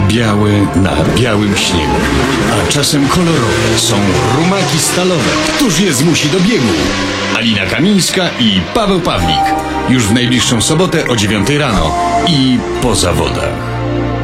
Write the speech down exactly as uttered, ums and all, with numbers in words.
biały na białym śniegu. A czasem kolorowe są rumaki stalowe. Któż je zmusi do biegu? Alina Kamińska i Paweł Pawlik. Już w najbliższą sobotę o dziewiątej rano i po zawodach.